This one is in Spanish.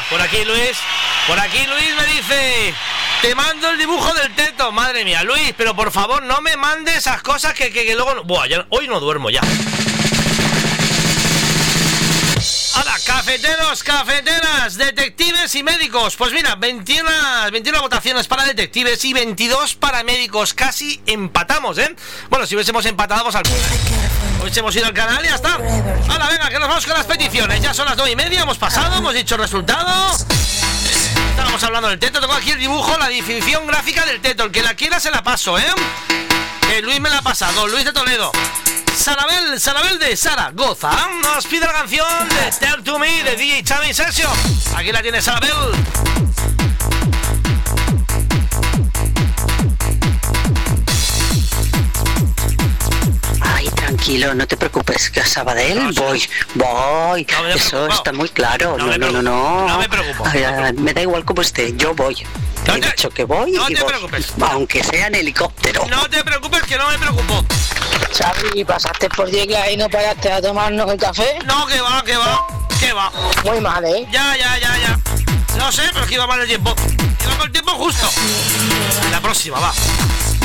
Por aquí Luis me dice: te mando el dibujo del teto. Madre mía, Luis, pero por favor no me mande esas cosas que luego... Buah, hoy no duermo ya. Ahora, cafeteros, cafeteras, detectives y médicos. Pues mira, 21 votaciones para detectives y 22 para médicos. Casi empatamos, ¿eh? Bueno, si hubiésemos empatado, pues al final hubiésemos ido al canal y ya está. Ahora, venga, que nos vamos con las peticiones. Ya son las 9:30, hemos pasado, hemos dicho el resultado. Estábamos hablando del teto. Tengo aquí el dibujo, la definición gráfica del teto. El que la quiera se la paso, ¿eh? Luis me la ha pasado, Luis de Toledo. Sarabel de Zaragoza nos pide la canción de Tell to Me de DJ Xavi Session. Aquí la tiene Sarabel. Ay, tranquilo, no te preocupes, que a Sabadell voy. No eso está muy claro. No me preocupo. Me da igual cómo esté, yo voy. He dicho que voy no y te voy, preocupes. aunque sea en helicóptero. No te preocupes, que no me preocupo. Xavi, ¿pasaste por Yecla y no paraste a tomarnos el café? No, que va. Muy mal, ¿eh? Ya. No sé, pero es que iba mal el tiempo. Iba con el tiempo justo. La próxima, va.